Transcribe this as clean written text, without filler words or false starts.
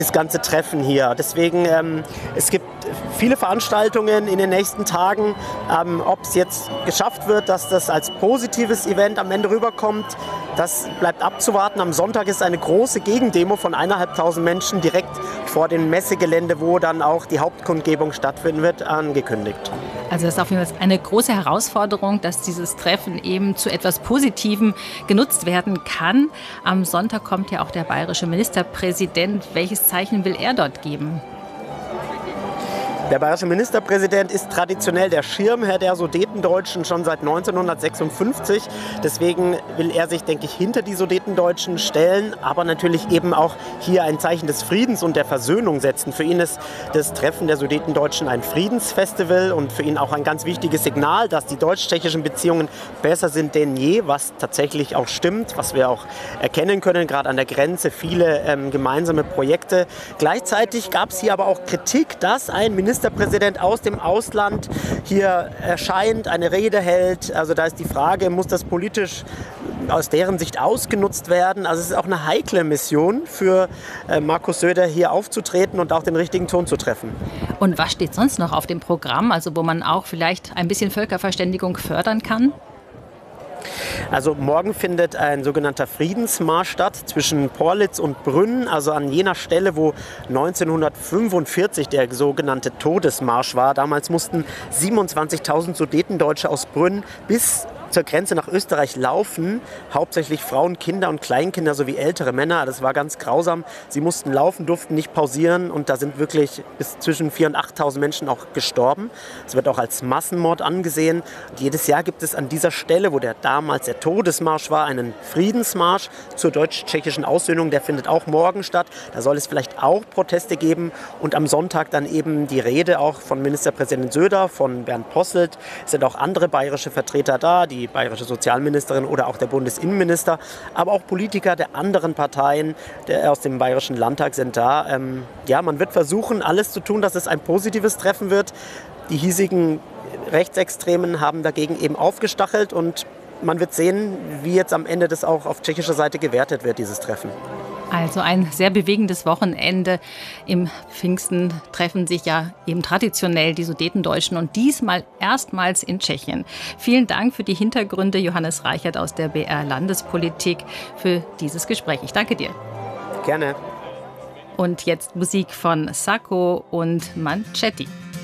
das ganze Treffen hier. Deswegen, es gibt viele Veranstaltungen in den nächsten Tagen. Ob es jetzt geschafft wird, dass das als positives Event am Ende rüberkommt, das bleibt abzuwarten. Am Sonntag ist eine große Gegendemo von 1.500 Menschen direkt vor dem Messegelände, wo dann auch die Hauptkundgebung stattfinden wird, angekündigt. Also das ist auf jeden Fall eine große Herausforderung, dass dieses Treffen eben zu etwas Positivem genutzt werden kann. Am Sonntag kommt ja auch der bayerische Ministerpräsident. Welches Zeichen will er dort geben? Der bayerische Ministerpräsident ist traditionell der Schirmherr der Sudetendeutschen schon seit 1956. Deswegen will er sich, denke ich, hinter die Sudetendeutschen stellen, aber natürlich eben auch hier ein Zeichen des Friedens und der Versöhnung setzen. Für ihn ist das Treffen der Sudetendeutschen ein Friedensfestival und für ihn auch ein ganz wichtiges Signal, dass die deutsch-tschechischen Beziehungen besser sind denn je, was tatsächlich auch stimmt, was wir auch erkennen können, gerade an der Grenze, viele gemeinsame Projekte. Gleichzeitig gab es hier aber auch Kritik, dass ein Ministerpräsident aus dem Ausland hier erscheint, eine Rede hält. Also da ist die Frage, muss das politisch aus deren Sicht ausgenutzt werden? Also es ist auch eine heikle Mission für Markus Söder, hier aufzutreten und auch den richtigen Ton zu treffen. Und was steht sonst noch auf dem Programm, also wo man auch vielleicht ein bisschen Völkerverständigung fördern kann? Also morgen findet ein sogenannter Friedensmarsch statt zwischen Porlitz und Brünn, also an jener Stelle, wo 1945 der sogenannte Todesmarsch war. Damals mussten 27.000 Sudetendeutsche aus Brünn bis zur Grenze nach Österreich laufen, hauptsächlich Frauen, Kinder und Kleinkinder sowie ältere Männer. Das war ganz grausam. Sie mussten laufen, durften nicht pausieren und da sind wirklich bis zwischen 4.000 und 8.000 Menschen auch gestorben. Es wird auch als Massenmord angesehen. Und jedes Jahr gibt es an dieser Stelle, wo damals der Todesmarsch war, einen Friedensmarsch zur deutsch-tschechischen Aussöhnung. Der findet auch morgen statt. Da soll es vielleicht auch Proteste geben und am Sonntag dann eben die Rede auch von Ministerpräsident Söder, von Bernd Posselt. Es sind auch andere bayerische Vertreter da, die bayerische Sozialministerin oder auch der Bundesinnenminister, aber auch Politiker der anderen Parteien aus dem Bayerischen Landtag sind da. Man wird versuchen, alles zu tun, dass es ein positives Treffen wird. Die hiesigen Rechtsextremen haben dagegen eben aufgestachelt und man wird sehen, wie jetzt am Ende das auch auf tschechischer Seite gewertet wird, dieses Treffen. Also ein sehr bewegendes Wochenende. Im Pfingsten treffen sich ja eben traditionell die Sudetendeutschen und diesmal erstmals in Tschechien. Vielen Dank für die Hintergründe, Johannes Reichert aus der BR Landespolitik, für dieses Gespräch. Ich danke dir. Gerne. Und jetzt Musik von Sacco und Mancetti.